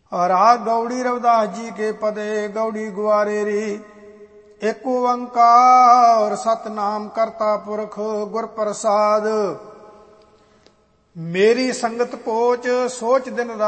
राग गौड़ी रविदास जी के पदे गौड़ी गुआरे री। एक ओंकार सतनाम करता पुरख गुर प्रसाद। मेरी संगत पोच सोच दिन